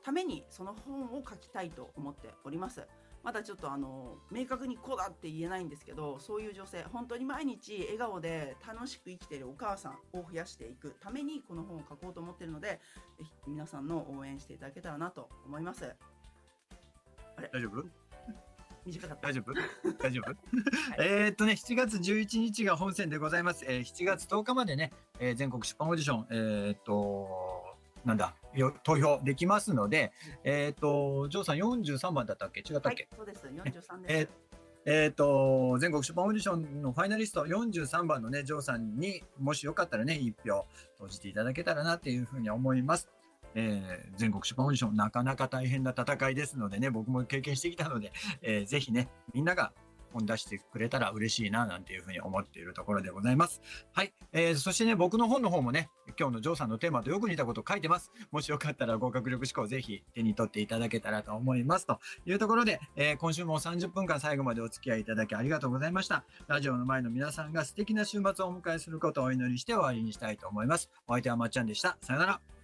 ためにその本を書きたいと思っております。まだちょっと明確にこうだって言えないんですけど、そういう女性、本当に毎日笑顔で楽しく生きているお母さんを増やしていくためにこの本を書こうと思っているので、ぜひ皆さんの応援していただけたらなと思います。あれ、 大丈夫？ 短かった。 大丈夫大丈夫7月11日が本選でございます。7月10日までね、全国出版オーディション、投票できますので、ジョーさん43番だったっけ？違ったっけ？ そうです。43です。 全国出版オーディションのファイナリスト43番のね、ジョーさんにもしよかったらね、1票投じていただけたらなっていうふうに思います。全国出版オーディションなかなか大変な戦いですのでね、僕も経験してきたので、ぜひね、みんなが本出してくれたら嬉しいななんていうふうに思っているところでございます。はい、そしてね、僕の本の方もね、今日のジョーさんのテーマとよく似たことを書いてます。もしよかったら合格力思考ぜひ手に取っていただけたらと思いますというところで、今週も30分間最後までお付き合いいただきありがとうございました。ラジオの前の皆さんが素敵な週末をお迎えすることをお祈りして終わりにしたいと思います。お相手はまっちゃんでした。さよなら。